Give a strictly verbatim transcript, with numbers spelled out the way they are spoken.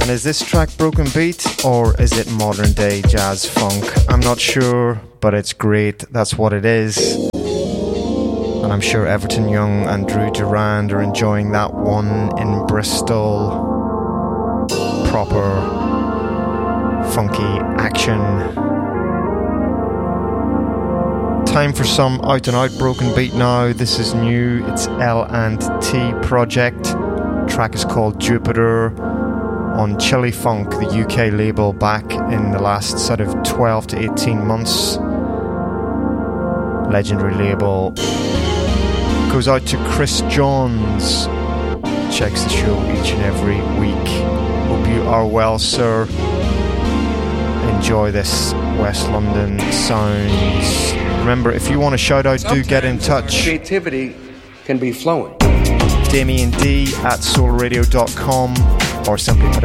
And is this track broken beat or is it modern day jazz funk? I'm not sure, but it's great. That's what it is. And I'm sure Everton Young and Drew Durand are enjoying that one in Bristol. Proper funky action. Time for some out and out broken beat now. This is new. It's L and T Project. The track is called Jupiter on Chili Funk, the U K label, back in the last sort of twelve to eighteen months. Legendary label. Goes out to Chris Johns. Checks the show each and every week. Hope you are well, sir. Enjoy this West London sounds. Remember, if you want a shout out, do get in touch. Creativity can be flowing. Damien D at soul radio dot com or simply put